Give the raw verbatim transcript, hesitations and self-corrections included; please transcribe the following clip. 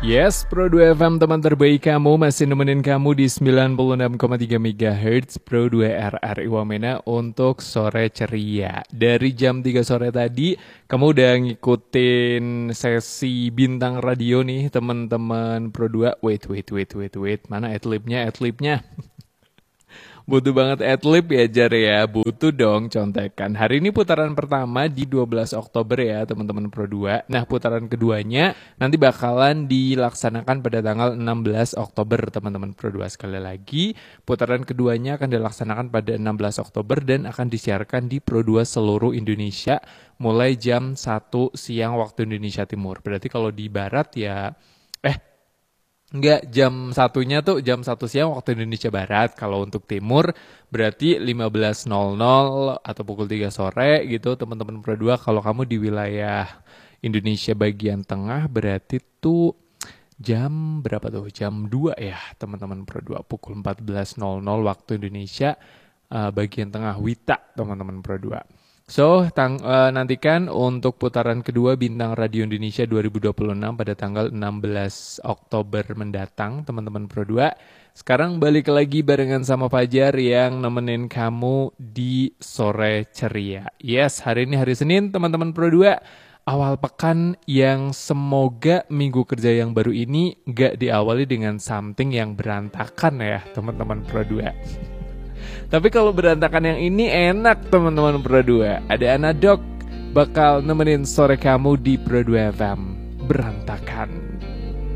Yes, Pro dua F M teman terbaik kamu masih nemenin kamu di sembilan puluh enam koma tiga MHz Pro dua R R I Wamena untuk sore ceria. Dari jam tiga sore tadi kamu udah ngikutin sesi bintang radio nih teman-teman Pro dua. Wait, wait, wait, wait, wait. Mana adlibnya, adlibnya? Butuh banget adlib ya Jar ya, butuh dong contekan. Hari ini putaran pertama di dua belas Oktober ya teman-teman Pro dua. Nah putaran keduanya nanti bakalan dilaksanakan pada tanggal enam belas Oktober teman-teman Pro dua. Sekali lagi putaran keduanya akan dilaksanakan pada enam belas Oktober dan akan disiarkan di Pro dua seluruh Indonesia mulai jam satu siang waktu Indonesia Timur. Berarti kalau di Barat ya, eh Enggak, jam satunya tuh jam satu siang waktu Indonesia Barat. Kalau untuk Timur berarti lima belas nol nol atau pukul tiga sore gitu teman-teman Pro dua. Kalau kamu di wilayah Indonesia bagian tengah berarti tuh jam berapa tuh? Jam dua ya teman-teman Pro dua. Pukul empat belas nol nol waktu Indonesia uh, bagian tengah Wita teman-teman Pro dua. So, tang, uh, nantikan untuk putaran kedua Bintang Radio Indonesia dua ribu dua puluh enam pada tanggal enam belas Oktober mendatang, teman-teman Pro dua. Sekarang balik lagi barengan sama Fajar yang nemenin kamu di sore ceria. Yes, hari ini hari Senin, teman-teman Pro dua. Awal pekan yang semoga minggu kerja yang baru ini gak diawali dengan something yang berantakan ya, teman-teman Pro dua. Tapi kalau berantakan yang ini enak teman-teman Pro dua. Ada Anadok bakal nemenin sore kamu di Pro dua F M. Berantakan.